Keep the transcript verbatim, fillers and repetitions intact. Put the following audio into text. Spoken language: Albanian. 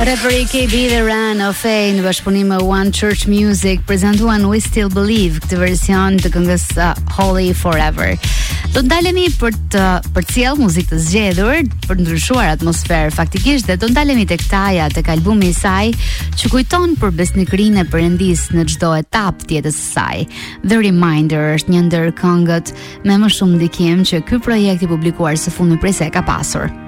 Rapperi K B dhe Ran of A në bashkëpunim me One Church Music prezantuan We Still Believe, këtë version të këngës uh, Holy Forever. Do të ndalemi për të përcjell muzikë të zgjedhur, për të ndryshuar atmosferë faktikisht, dhe do ndalemi tek Taja, tek albumi i saj, që kujton për besnikërinë e Perëndisë në çdo etapë të jetës së saj. The Reminder është një ndër këngët me më shumë ndikim që ky projekt i publikuar së fundmi prej se ka pasur.